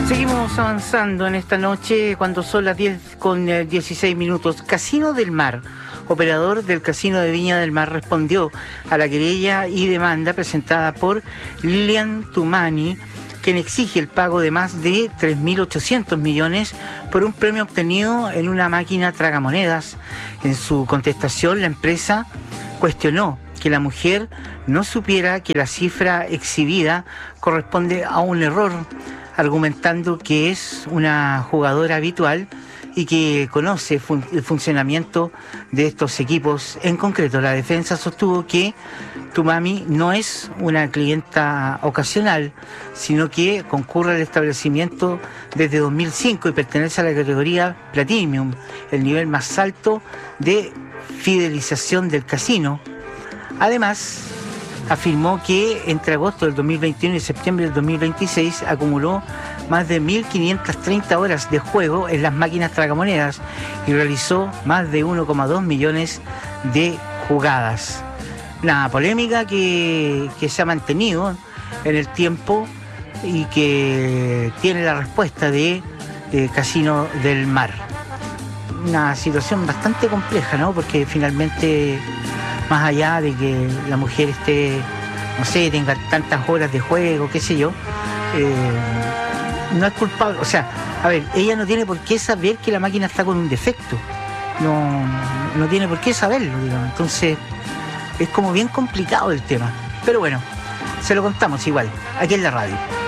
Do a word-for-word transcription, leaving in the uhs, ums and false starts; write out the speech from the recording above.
Seguimos avanzando en esta noche cuando son las diez con dieciséis minutos. Casino del Mar, operador del Casino de Viña del Mar, respondió a la querella y demanda presentada por Lilian Tumani, quien exige el pago de más de tres mil ochocientos millones por un premio obtenido en una máquina tragamonedas. En su contestación, la empresa cuestionó que la mujer no supiera que la cifra exhibida corresponde a un error, argumentando que es una jugadora habitual y que conoce fun- el funcionamiento de estos equipos. En concreto, la defensa sostuvo que Tumami no es una clienta ocasional, sino que concurre al establecimiento desde dos mil cinco y pertenece a la categoría Platinum, el nivel más alto de fidelización del casino. Además, afirmó que entre agosto del dos mil veintiuno y septiembre del dos mil veintiséis acumuló más de mil quinientas treinta horas de juego en las máquinas tragamonedas y realizó más de uno coma dos millones de jugadas. Una polémica que, que se ha mantenido en el tiempo y que tiene la respuesta de, de Casino del Mar. Una situación bastante compleja, ¿no? Porque finalmente, más allá de que la mujer esté, no sé, tenga tantas horas de juego, qué sé yo, eh, no es culpable. O sea, a ver, ella no tiene por qué saber que la máquina está con un defecto. No, no tiene por qué saberlo, digamos. Entonces, es como bien complicado el tema. Pero bueno, se lo contamos igual, aquí en la radio.